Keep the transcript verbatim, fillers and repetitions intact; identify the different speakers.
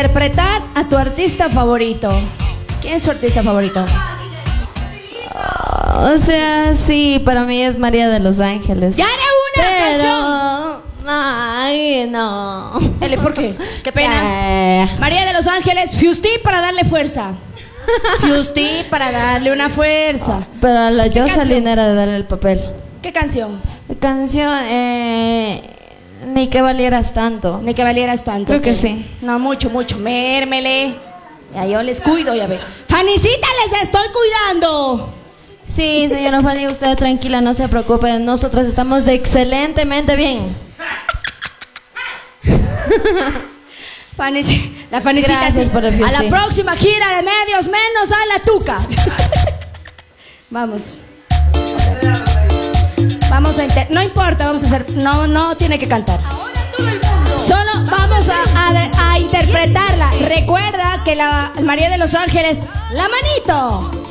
Speaker 1: interpretar a tu artista favorito. ¿Quién es su artista favorito?
Speaker 2: O sea, sí, para mí es María de los Ángeles.
Speaker 1: ¡Ya era una
Speaker 2: Pero...
Speaker 1: canción!
Speaker 2: Ay, no.
Speaker 1: Ele, ¿por qué? Qué pena.
Speaker 2: Eh.
Speaker 1: María de los Ángeles, Fusti para darle fuerza. Fusti para darle una fuerza.
Speaker 2: Pero a la
Speaker 1: ¿Qué
Speaker 2: Jocelyn
Speaker 1: canción?
Speaker 2: era de darle el papel.
Speaker 1: ¿Qué canción?
Speaker 2: Canción, eh, ni que valieras tanto.
Speaker 1: Ni que valieras tanto.
Speaker 2: Creo que
Speaker 1: ¿qué?
Speaker 2: sí.
Speaker 1: No, mucho, mucho. Mérmele. Ya yo les cuido, ya ve. Fanicita, les estoy cuidando.
Speaker 2: Sí, señora Fanny, usted tranquila, no se preocupe. Nosotras estamos excelentemente bien.
Speaker 1: Fanny, la Fanicita.
Speaker 2: Gracias
Speaker 1: sí.
Speaker 2: por el
Speaker 1: A la
Speaker 2: fiestín.
Speaker 1: próxima gira de medios menos a la tuca. Vamos. Vamos a inter... No importa, vamos a hacer... No, no tiene que cantar.
Speaker 3: Ahora todo el mundo.
Speaker 1: Solo vamos a, a, a interpretarla. Recuerda que la María de los Ángeles... ¡La manito!